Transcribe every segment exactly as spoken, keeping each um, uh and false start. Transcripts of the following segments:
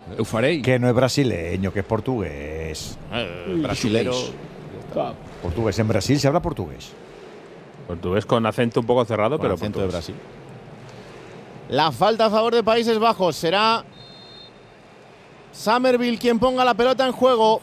Eufarei. Que no es brasileño, que es portugués. Eh, brasilero. Portugués. En Brasil se habla portugués. Portugués con acento un poco cerrado, Con pero acento de portugués. Brasil. La falta a favor de Países Bajos. Será Summerville quien ponga la pelota en juego.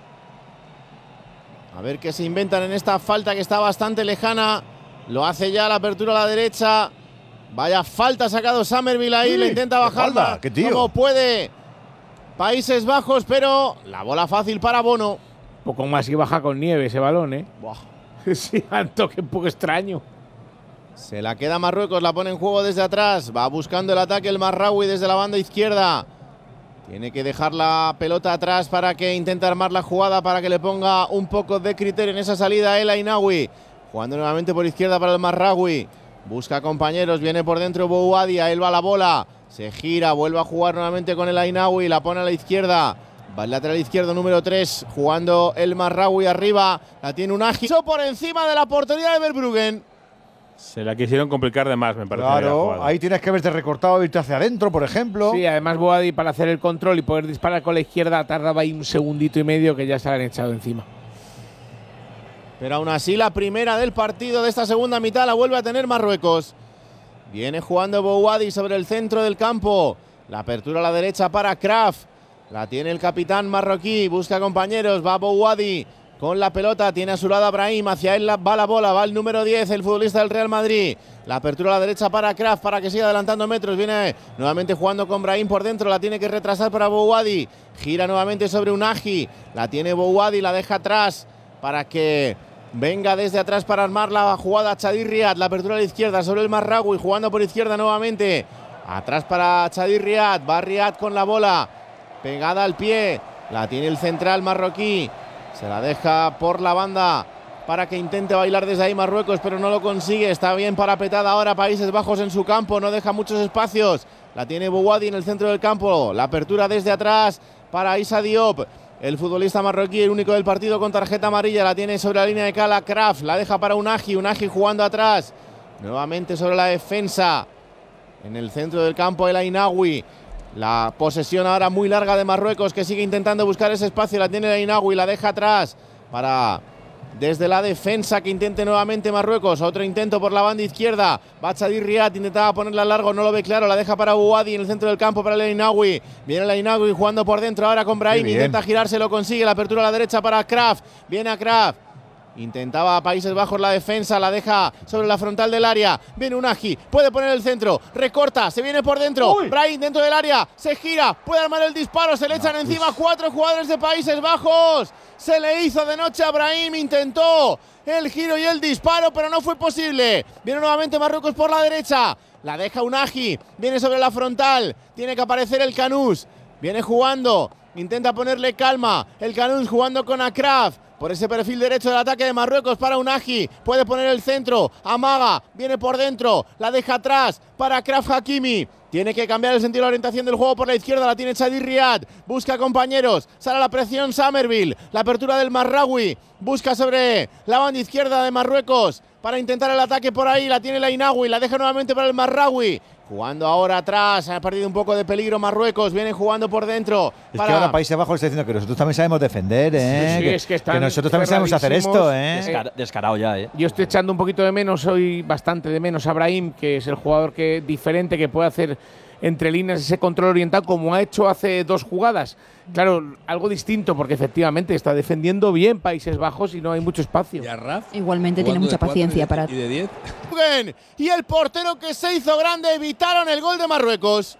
A ver qué se inventan en esta falta que está bastante lejana. Lo hace ya la apertura a la derecha. Vaya falta ha sacado Summerville ahí. Uy, le intenta bajar qué tío. como puede Países Bajos, pero la bola fácil para Bono. Un poco más y baja con nieve ese balón, ¿eh? Buah. Sí, un toque un poco extraño. Se la queda Marruecos, la pone en juego desde atrás. Va buscando el ataque el Marraoui desde la banda izquierda. Tiene que dejar la pelota atrás para que intente armar la jugada, para que le ponga un poco de criterio en esa salida El Ainaoui. Jugando nuevamente por izquierda para el Marraoui. Busca compañeros, viene por dentro Bouadia, él va a la bola. Se gira, vuelve a jugar nuevamente con El Ainaoui, la pone a la izquierda. Va el lateral izquierdo número tres, jugando el Marraoui arriba. La tiene Unagi por encima de la portería de Verbruggen. Se la quisieron complicar de más, me parece. Claro, ahí tienes que verte recortado e irte hacia adentro, por ejemplo. Sí, además Boadi para hacer el control y poder disparar con la izquierda tardaba ahí un segundito y medio que ya se la han echado encima. Pero aún así la primera del partido de esta segunda mitad la vuelve a tener Marruecos. Viene jugando Bouadi sobre el centro del campo. La apertura a la derecha para Kraf. La tiene el capitán marroquí, busca compañeros, va Bouadi con la pelota, tiene a su lado a Brahim, hacia él va la bola, va el número diez, el futbolista del Real Madrid. La apertura a la derecha para Kraf, para que siga adelantando metros, viene nuevamente jugando con Brahim por dentro, la tiene que retrasar para Bouadi. Gira nuevamente sobre Unagi, la tiene Bouadi, la deja atrás para que venga desde atrás para armar la jugada Chadir Riad. La apertura a la izquierda sobre el Marraoui, jugando por izquierda nuevamente. Atrás para Chadir Riad, va Riad con la bola, pegada al pie. La tiene el central marroquí, se la deja por la banda para que intente bailar desde ahí Marruecos, pero no lo consigue. Está bien parapetada ahora Países Bajos en su campo, no deja muchos espacios. La tiene Bouadi en el centro del campo, la apertura desde atrás para Issa Diop. El futbolista marroquí, el único del partido con tarjeta amarilla, la tiene sobre la línea de cala Kraf, la deja para Unagi, Unagi jugando atrás, nuevamente sobre la defensa, en el centro del campo El Ainaoui. La posesión ahora muy larga de Marruecos, que sigue intentando buscar ese espacio, la tiene El Ainaoui, la deja atrás para desde la defensa que intente nuevamente Marruecos. Otro intento por la banda izquierda, va Chadir Riad, intentaba ponerla largo, no lo ve claro, la deja para Bouadi en el centro del campo para El Ainaoui. Viene El Ainaoui jugando por dentro ahora con Brahim, intenta girarse, lo consigue, la apertura a la derecha para Kraf, viene a Kraf. Intentaba Países Bajos la defensa, la deja sobre la frontal del área. Viene Unagi, puede poner el centro, recorta, se viene por dentro. Uy. Brahim dentro del área, se gira, puede armar el disparo, se le echan no, encima uf. cuatro jugadores de Países Bajos. Se le hizo de noche a Brahim, intentó el giro y el disparo, pero no fue posible. Viene nuevamente Marruecos por la derecha, la deja Unagi, viene sobre la frontal, tiene que aparecer el Canús, viene jugando, intenta ponerle calma. El Canús jugando con Akraf. Por ese perfil derecho del ataque de Marruecos para Unagi, puede poner el centro, amaga, viene por dentro, la deja atrás para Kraf Hakimi. Tiene que cambiar el sentido de la orientación del juego por la izquierda, la tiene Chadir Riad, busca compañeros, sale a la presión Summerville, la apertura del Marraoui, busca sobre la banda izquierda de Marruecos para intentar el ataque por ahí, la tiene El Ainaoui, la deja nuevamente para el Marraoui. Jugando ahora atrás, ha perdido un poco de peligro Marruecos, viene jugando por dentro. Es para... que ahora Países Bajos está diciendo que nosotros también sabemos defender, ¿eh? Sí, que, es que, que nosotros también sabemos hacer esto, ¿eh? Descar descarado ya, ¿eh? Yo estoy echando un poquito de menos, hoy bastante de menos a Brahim, que es el jugador que diferente que puede hacer entre líneas ese control oriental como ha hecho hace dos jugadas. Claro, algo distinto porque efectivamente está defendiendo bien Países Bajos y no hay mucho espacio. ¿Y a Raf? Igualmente tiene mucha paciencia para… ¿Y de diez? Y el portero que se hizo grande evitaron el gol de Marruecos.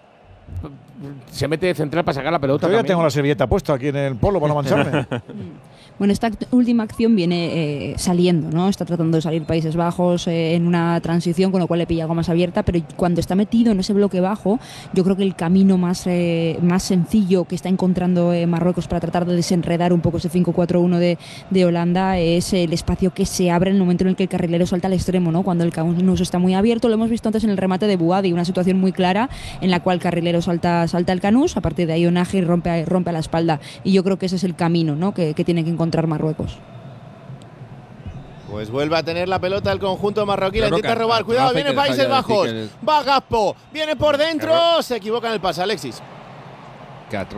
Se mete de central para sacar la pelota. Todavía también. tengo la servilleta puesta aquí en el polo para no mancharme. Bueno, esta última acción viene eh, saliendo, ¿no? Está tratando de salir Países Bajos eh, en una transición, con lo cual le pilla algo más abierta, pero cuando está metido en ese bloque bajo, yo creo que el camino más, eh, más sencillo que está encontrando eh, Marruecos para tratar de desenredar un poco ese cinco cuatro uno de, de Holanda es el espacio que se abre en el momento en el que el carrilero salta al extremo, ¿no? Cuando el Canús está muy abierto, lo hemos visto antes en el remate de Bouadi, una situación muy clara en la cual el carrilero salta, salta el Canús, a partir de ahí Unagi rompe, rompe a la espalda, y yo creo que ese es el camino, ¿no? que, que tiene que encontrar contra Marruecos. Pues vuelve a tener la pelota el conjunto marroquí, la Pero intenta Roca, robar, cuidado, Rafa, viene que dejar Países ya de decir Bajos, que el- va Gaspo, viene por dentro, se equivoca en el pase, Alexis. Que